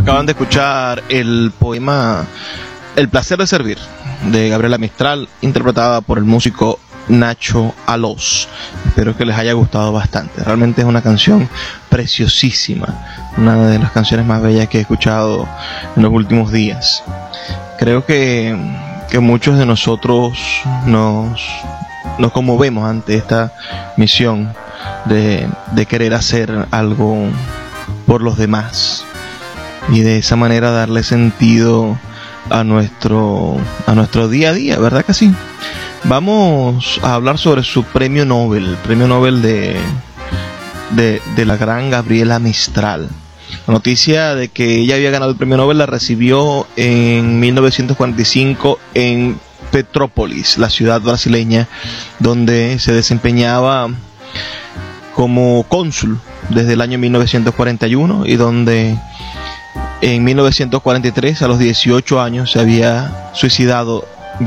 Acaban de escuchar el poema El placer de servir, de Gabriela Mistral, interpretada por el músico Nacho Alós. Espero que les haya gustado bastante. Realmente es una canción preciosísima, una de las canciones más bellas que he escuchado en los últimos días. Creo que muchos de nosotros nos conmovemos ante esta misión de querer hacer algo por los demás y de esa manera darle sentido a nuestro día a día, ¿verdad que sí? Vamos a hablar sobre su premio Nobel, el premio Nobel de la gran Gabriela Mistral. La noticia de que ella había ganado el premio Nobel la recibió en 1945 en Petrópolis, la ciudad brasileña donde se desempeñaba como cónsul desde el año 1941 y donde en 1943, a los 18 años, se había suicidado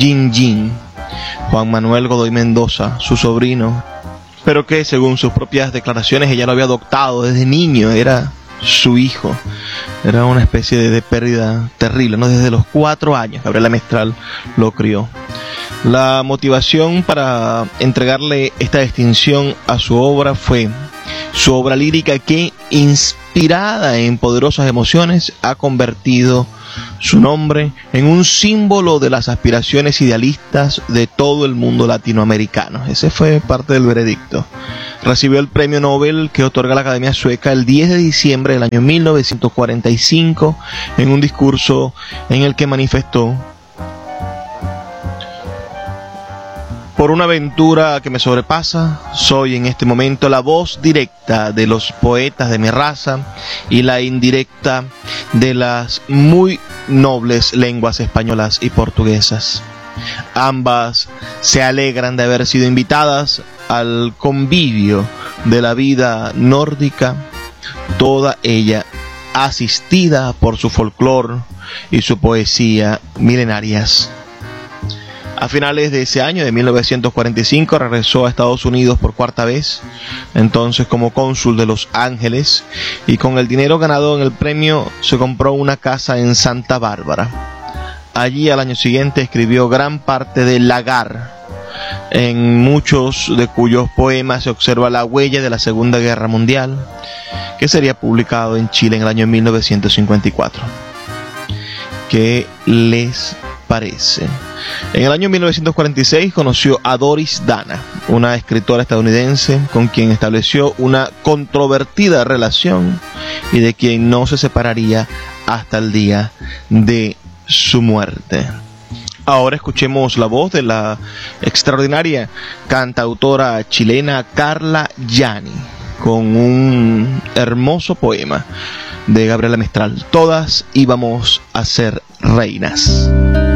Juan Manuel Godoy Mendoza, su sobrino, pero que según sus propias declaraciones ella lo había adoptado desde niño, era su hijo. Era una especie de pérdida terrible, ¿no? Desde los 4 años Gabriela Mistral lo crió. La motivación para entregarle esta distinción a su obra fue su obra lírica que, inspirada en poderosas emociones, ha convertido su nombre en un símbolo de las aspiraciones idealistas de todo el mundo latinoamericano. Ese fue parte del veredicto. Recibió el premio Nobel que otorga la Academia Sueca el 10 de diciembre del año 1945 en un discurso en el que manifestó: por una aventura que me sobrepasa, soy en este momento la voz directa de los poetas de mi raza y la indirecta de las muy nobles lenguas españolas y portuguesas. Ambas se alegran de haber sido invitadas al convivio de la vida nórdica, toda ella asistida por su folclore y su poesía milenarias. A finales de ese año, de 1945, regresó a Estados Unidos por 4ª vez, entonces como cónsul de Los Ángeles, y con el dinero ganado en el premio se compró una casa en Santa Bárbara. Allí al año siguiente escribió gran parte de Lagar, en muchos de cuyos poemas se observa la huella de la Segunda Guerra Mundial, que sería publicado en Chile en el año 1954. ¿Qué les parece? En el año 1946 conoció a Doris Dana, una escritora estadounidense con quien estableció una controvertida relación y de quien no se separaría hasta el día de su muerte. Ahora escuchemos la voz de la extraordinaria cantautora chilena Carla Yanni con un hermoso poema de Gabriela Mistral: Todas íbamos a ser reinas.